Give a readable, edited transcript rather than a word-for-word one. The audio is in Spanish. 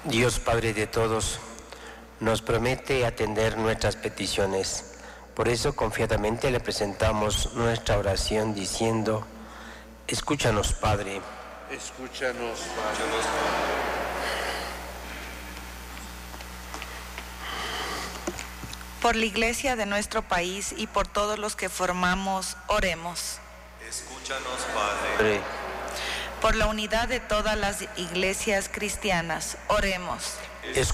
Dios Padre de todos, nos promete atender nuestras peticiones. Por eso confiadamente le presentamos nuestra oración diciendo: escúchanos, Padre. Escúchanos, Padre. Por la Iglesia de nuestro país y por todos los que formamos, oremos. Escúchanos, Padre. Por la unidad de todas las iglesias cristianas, oremos.